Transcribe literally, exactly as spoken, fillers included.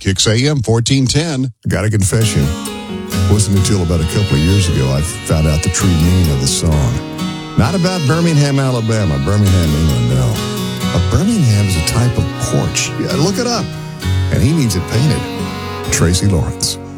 Kix A M fourteen ten. I got a confession. It wasn't until about a couple of years ago I found out the true meaning of the song. Not about Birmingham, Alabama, Birmingham, England, no. A Birmingham is a type of porch. Yeah, look it up. And he needs it painted. Tracy Lawrence.